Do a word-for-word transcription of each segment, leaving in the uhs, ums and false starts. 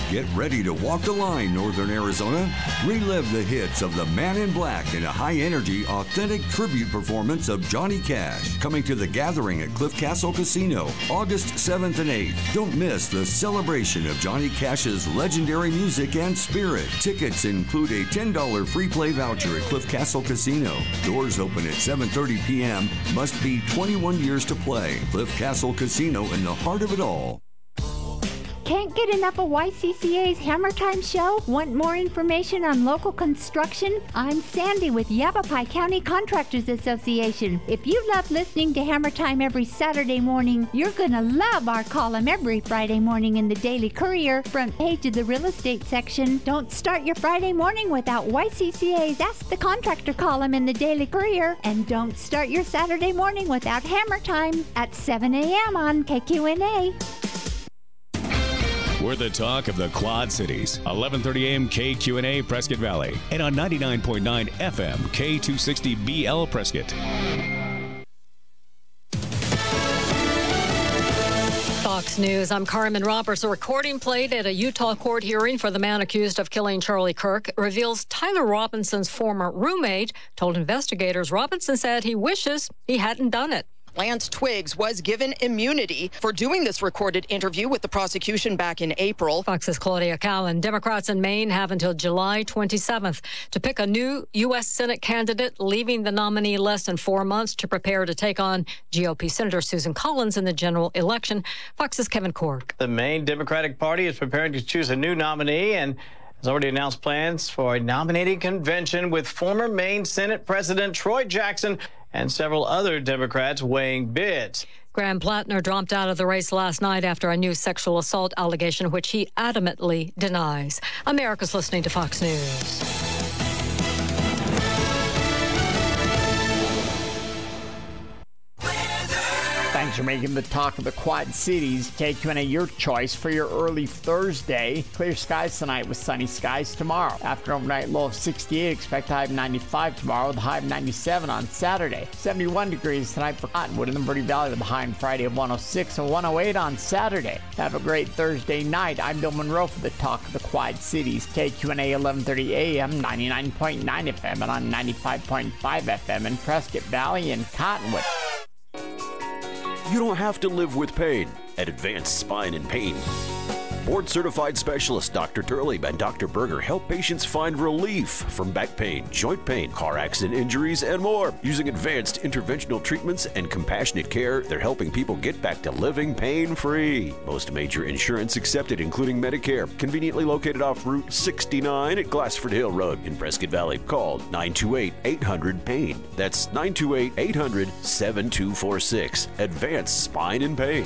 Get ready to walk the line, Northern Arizona. Relive the hits of the Man in Black in a high-energy, authentic tribute performance of Johnny Cash. Coming to The Gathering at Cliff Castle Casino, August seventh and eighth. Don't miss the celebration of Johnny Cash's legendary music and spirit. Tickets include a ten dollars free play voucher at Cliff Castle Casino. Doors open at seven thirty p.m. Must be twenty-one years to play. Cliff Castle Casino in the heart of it all. Can't get enough of Y C C A's Hammer Time show? Want more information on local construction? I'm Sandy with Yavapai County Contractors Association. If you love listening to Hammer Time every Saturday morning, you're going to love our column every Friday morning in the Daily Courier, front page of the real estate section. Don't start your Friday morning without Y C C A's Ask the Contractor column in the Daily Courier. And don't start your Saturday morning without Hammer Time at seven a.m. on K Q N A. We're the talk of the Quad Cities. eleven thirty a.m. K Q N A Prescott Valley. And on ninety-nine point nine F M K two sixty B L Prescott. Fox News, I'm Carmen Roberts. A recording played at a Utah court hearing for the man accused of killing Charlie Kirk reveals Tyler Robinson's former roommate told investigators Robinson said he wishes he hadn't done it. Lance Twiggs was given immunity for doing this recorded interview with the prosecution back in April. Fox's Claudia Cowan. Democrats in Maine have until July twenty-seventh to pick a new U S Senate candidate, leaving the nominee less than four months to prepare to take on G O P Senator Susan Collins in the general election. Fox's Kevin Cork. The Maine Democratic Party is preparing to choose a new nominee and has already announced plans for a nominating convention with former Maine Senate President Troy Jackson and several other Democrats weighing bids. Graham Plattner dropped out of the race last night after a new sexual assault allegation, which he adamantly denies. America's listening to Fox News. Thanks for making the talk of the Quad Cities. K Q N A, your choice for your early Thursday. Clear skies tonight with sunny skies tomorrow. After an overnight low of sixty-eight, expect a high of ninety-five tomorrow with a high of ninety-seven on Saturday. seventy-one degrees tonight for Cottonwood in the Verde Valley with a high on Friday of one oh six and one oh eight on Saturday. Have a great Thursday night. I'm Bill Monroe for the talk of the Quad Cities. K Q N A eleven thirty A M, ninety-nine point nine F M and on ninety-five point five F M in Prescott Valley and Cottonwood. You don't have to live with pain at Advanced Spine and Pain. Board-certified specialists Doctor Turley and Doctor Berger help patients find relief from back pain, joint pain, car accident injuries, and more. Using advanced interventional treatments and compassionate care, they're helping people get back to living pain-free. Most major insurance accepted, including Medicare. Conveniently located off Route sixty-nine at Glassford Hill Road in Prescott Valley. Call nine two eight, eight hundred, pain. That's nine two eight, eight hundred, seven two four six. Advanced Spine and Pain.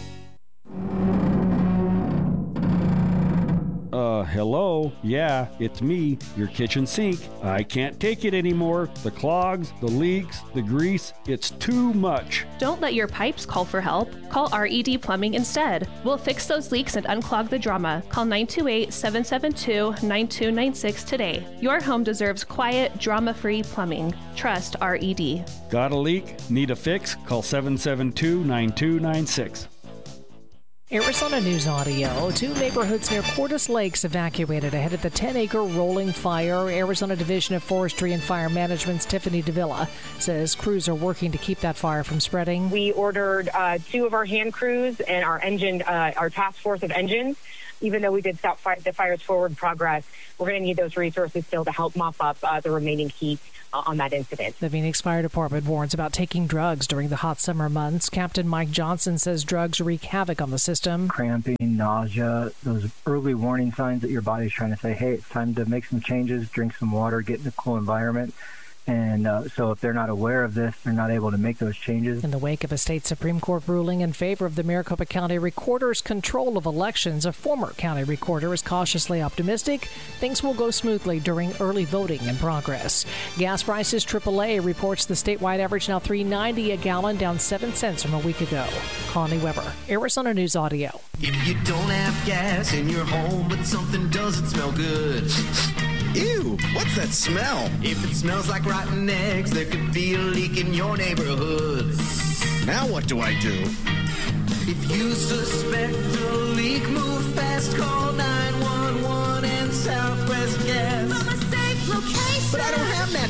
Uh, hello? Yeah, it's me, your kitchen sink. I can't take it anymore. The clogs, the leaks, the grease, it's too much. Don't let your pipes call for help. Call R E D Plumbing instead. We'll fix those leaks and unclog the drama. Call nine two eight, seven seven two, nine two nine six today. Your home deserves quiet, drama-free plumbing. Trust R E D. Got a leak? Need a fix? Call seven seven two, nine two nine six. Arizona News Audio. Two neighborhoods near Cordes Lakes evacuated ahead of the ten-acre rolling fire. Arizona Division of Forestry and Fire Management's Tiffany Davila says crews are working to keep that fire from spreading. We ordered uh, two of our hand crews and our engine, uh, our task force of engines. Even though we did stop fire, the fire's forward progress, we're going to need those resources still to help mop up uh, the remaining heat uh, on that incident. The Phoenix Fire Department warns about taking drugs during the hot summer months. Captain Mike Johnson says drugs wreak havoc on the system. Cramping, nausea, those early warning signs that your body's trying to say, hey, it's time to make some changes, drink some water, get in a cool environment. And uh, so if they're not aware of this, they're not able to make those changes. In the wake of a state Supreme Court ruling in favor of the Maricopa County Recorder's control of elections, a former county recorder is cautiously optimistic things will go smoothly during early voting in progress. Gas prices, triple A reports the statewide average now three ninety a gallon, down seven cents from a week ago. Connie Weber, Arizona News Audio. If you don't have gas in your home, but something doesn't smell good. Ew, what's that smell? If it smells like rotten eggs, there could be a leak in your neighborhood. Now what do I do? If you suspect a leak, move fast, call nine one one.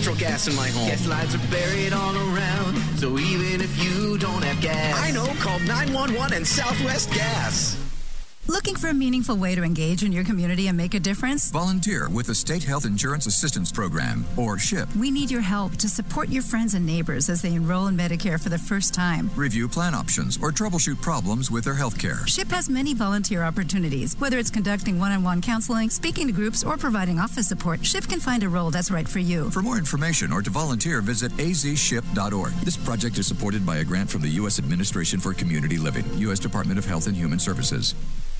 natural gas in my home. Gas lines are buried all around, so even if you don't have gas, I know, call nine one one and Southwest Gas. Looking for a meaningful way to engage in your community and make a difference? Volunteer with the State Health Insurance Assistance Program, or SHIP. We need your help to support your friends and neighbors as they enroll in Medicare for the first time. Review plan options or troubleshoot problems with their health care. SHIP has many volunteer opportunities. Whether it's conducting one-on-one counseling, speaking to groups, or providing office support, SHIP can find a role that's right for you. For more information or to volunteer, visit a z ship dot org. This project is supported by a grant from the U S Administration for Community Living, U S Department of Health and Human Services.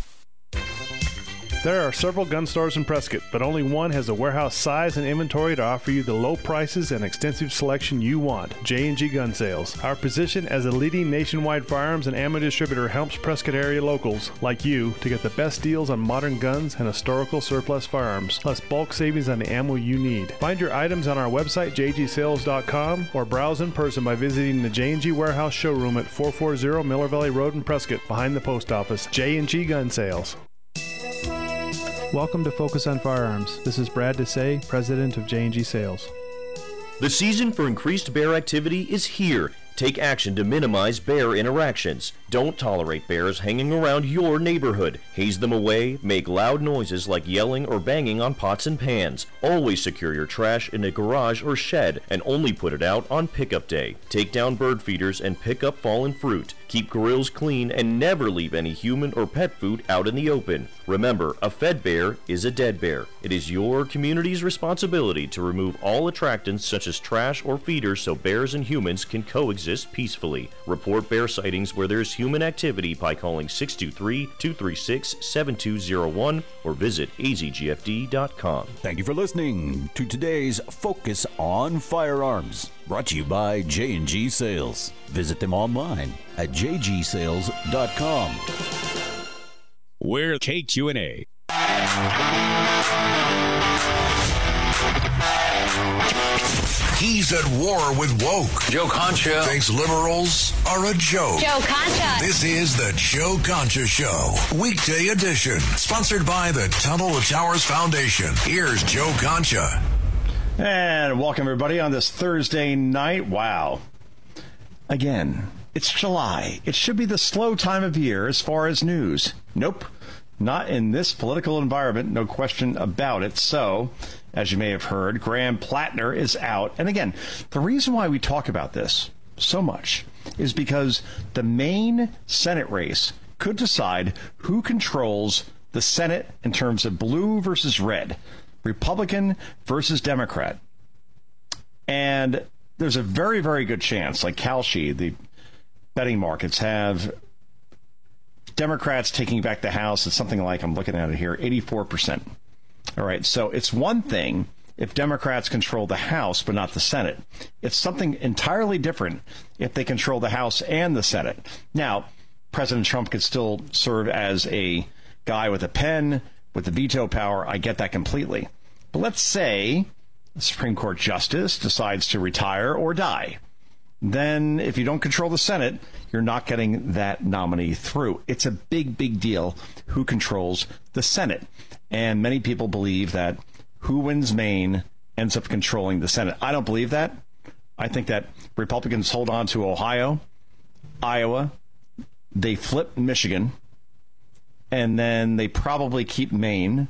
There are several gun stores in Prescott, but only one has the warehouse size and inventory to offer you the low prices and extensive selection you want. J and G Gun Sales. Our position as a leading nationwide firearms and ammo distributor helps Prescott area locals like you to get the best deals on modern guns and historical surplus firearms, plus bulk savings on the ammo you need. Find your items on our website, j g sales dot com, or browse in person by visiting the J and G Warehouse showroom at four forty Miller Valley Road in Prescott, behind the post office. J and G Gun Sales. Welcome to Focus on Firearms. This is Brad Desai, president of J and G Sales. The season for increased bear activity is here. Take action to minimize bear interactions. Don't tolerate bears hanging around your neighborhood. Haze them away, make loud noises like yelling or banging on pots and pans. Always secure your trash in a garage or shed and only put it out on pickup day. Take down bird feeders and pick up fallen fruit. Keep grills clean and never leave any human or pet food out in the open. Remember, a fed bear is a dead bear. It is your community's responsibility to remove all attractants such as trash or feeders so bears and humans can coexist peacefully. Report bear sightings where there's human activity by calling six two three, two three six, seven two zero one or visit a z g f d dot com. Thank you for listening to today's Focus on Firearms, brought to you by J and G Sales. Visit them online at j g sales dot com. We're K Q and A. He's at war with woke. Joe Concha thinks liberals are a joke. Joe Concha. This is the Joe Concha Show, weekday edition, sponsored by the Tunnel to Towers Foundation. Here's Joe Concha. And welcome, everybody, on this Thursday night. Wow. Again, it's July. It should be the slow time of year as far as news. Nope. Not in this political environment, no question about it. So, as you may have heard, Graham Plattner is out. And again, the reason why we talk about this so much is because the Maine Senate race could decide who controls the Senate in terms of blue versus red, Republican versus Democrat. And there's a very, very good chance, like Kalshi, the betting markets have Democrats taking back the House. It's something like, I'm looking at it here, eighty-four percent. All right, so it's one thing if Democrats control the House but not the Senate. It's something entirely different if they control the House and the Senate. Now, President Trump could still serve as a guy with a pen, with the veto power. I get that completely. But let's say the Supreme Court justice decides to retire or die. Then if you don't control the Senate, you're not getting that nominee through. It's a big, big deal who controls the Senate. And many people believe that who wins Maine ends up controlling the Senate. I don't believe that. I think that Republicans hold on to Ohio, Iowa, they flip Michigan, and then they probably keep Maine.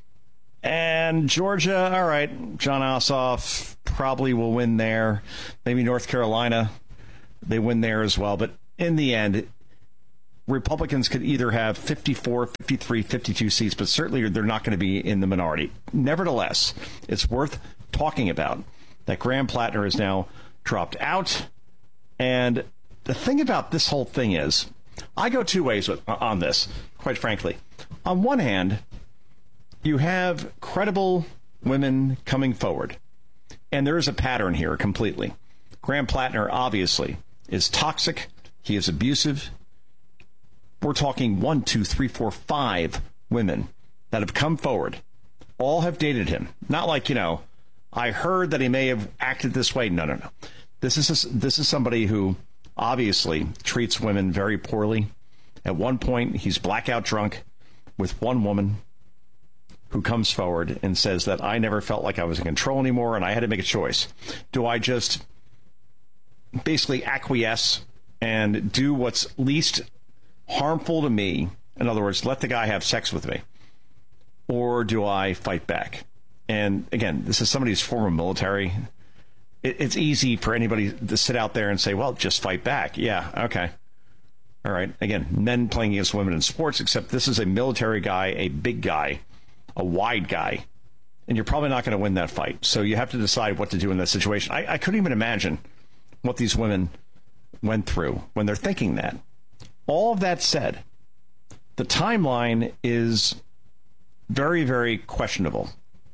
And Georgia, all right, John Ossoff probably will win there. Maybe North Carolina, they win there as well. But in the end, Republicans could either have fifty-four, fifty-three, fifty-two seats, but certainly they're not going to be in the minority. Nevertheless, it's worth talking about that Graham Plattner is now dropped out. And the thing about this whole thing is, I go two ways with, on this, quite frankly. On one hand, you have credible women coming forward. And there is a pattern here completely. Graham Plattner, obviously, is toxic. He is abusive. We're talking one, two, three, four, five women that have come forward. All have dated him. Not like, you know, I heard that he may have acted this way. No, no, no. This is a, this is somebody who obviously treats women very poorly. At one point, he's blackout drunk with one woman who comes forward and says that I never felt like I was in control anymore and I had to make a choice. Do I just basically acquiesce and do what's least harmful to me? In other words, let the guy have sex with me. Or do I fight back? And again, this is somebody who's former military. It, it's easy for anybody to sit out there and say, well, just fight back. Yeah, okay. All right. Again, men playing against women in sports, except this is a military guy, a big guy, a wide guy. And you're probably not going to win that fight. So you have to decide what to do in that situation. I, I couldn't even imagine what these women went through when they're thinking that. All of that said, the timeline is very, very questionable.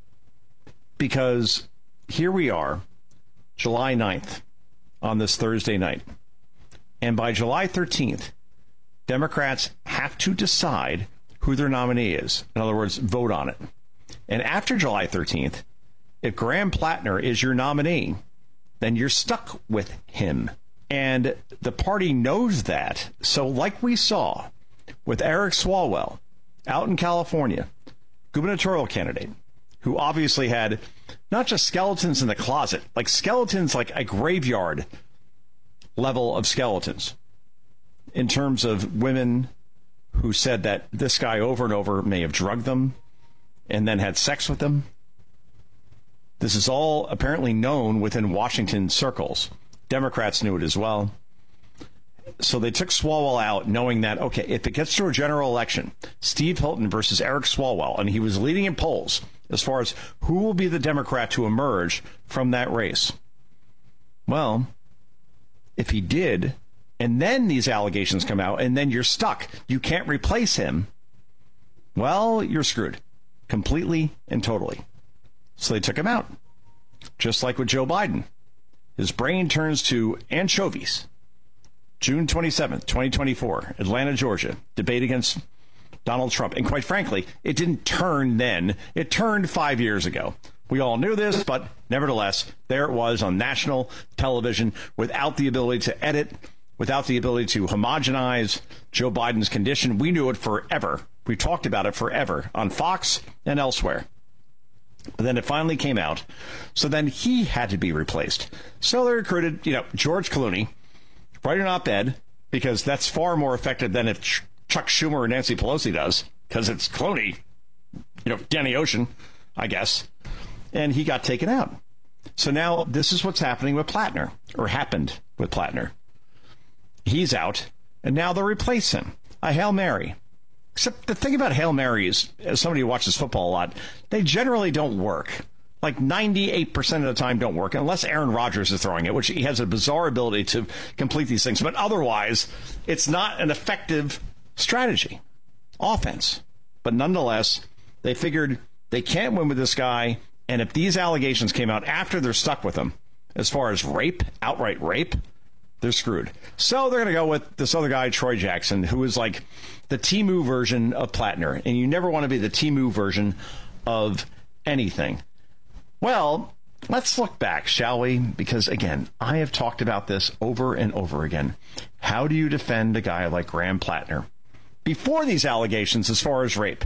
Because here we are, July ninth, on this Thursday night. And by July thirteenth, Democrats have to decide who their nominee is. In other words, vote on it. And after July thirteenth, if Graham Plattner is your nominee, then you're stuck with him. And the party knows that. So like we saw with Eric Swalwell out in California, gubernatorial candidate, who obviously had not just skeletons in the closet, like skeletons like a graveyard level of skeletons in terms of women who said that this guy over and over may have drugged them and then had sex with them. This is all apparently known within Washington circles. Democrats knew it as well. So they took Swalwell out knowing that, okay, if it gets to a general election, Steve Hilton versus Eric Swalwell, and he was leading in polls as far as who will be the Democrat to emerge from that race. Well, if he did, and then these allegations come out, and then you're stuck, you can't replace him, well, you're screwed completely and totally. So they took him out. Just like with Joe Biden. His brain turns to anchovies. June twenty-seventh, twenty twenty-four, Atlanta, Georgia, debate against Donald Trump. And quite frankly, it didn't turn then. It turned five years ago. We all knew this, but nevertheless, there it was on national television without the ability to edit, without the ability to homogenize Joe Biden's condition. We knew it forever. We talked about it forever on Fox and elsewhere. But then it finally came out. So then he had to be replaced. So they recruited, you know, George Clooney, write an op-ed, because that's far more effective than if Ch- Chuck Schumer or Nancy Pelosi does, because it's Clooney, you know, Danny Ocean, I guess. And he got taken out. So now this is what's happening with Plattner, or happened with Plattner. He's out, and now they'll replace him. A Hail Mary. Except the thing about Hail Mary is, as somebody who watches football a lot, they generally don't work. Like ninety-eight percent of the time don't work, unless Aaron Rodgers is throwing it, which he has a bizarre ability to complete these things. But otherwise, it's not an effective strategy, offense. But nonetheless, they figured they can't win with this guy. And if these allegations came out after they're stuck with him, as far as rape, outright rape, they're screwed. So they're going to go with this other guy, Troy Jackson, who is like the Timu version of Plattner. And you never want to be the Timu version of anything. Well, let's look back, shall we? Because, again, I have talked about this over and over again. How do you defend a guy like Graham Plattner before these allegations as far as rape?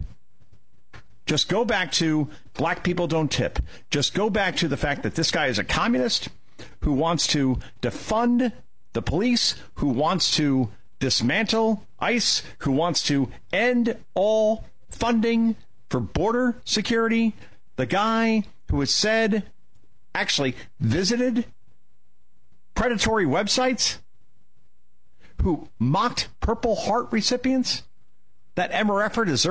Just go back to black people don't tip. Just go back to the fact that this guy is a communist who wants to defund the police, who wants to dismantle ICE, who wants to end all funding for border security. The guy who has said, actually visited predatory websites, who mocked Purple Heart recipients, that M R F er deserves